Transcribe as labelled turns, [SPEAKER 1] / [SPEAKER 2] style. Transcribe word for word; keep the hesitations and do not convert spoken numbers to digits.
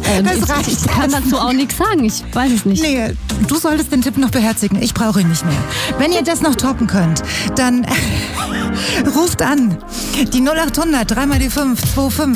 [SPEAKER 1] Äh,
[SPEAKER 2] Das
[SPEAKER 1] ich,
[SPEAKER 2] reicht
[SPEAKER 1] ich kann
[SPEAKER 2] jetzt.
[SPEAKER 1] dazu auch nichts sagen. Ich weiß es nicht.
[SPEAKER 2] Nee, du solltest den Tipp noch beherzigen. Ich brauche ihn nicht mehr. Wenn ihr das noch toppen könnt, dann ruft an. Die null acht hundert, drei mal die fünf, zwei fünf.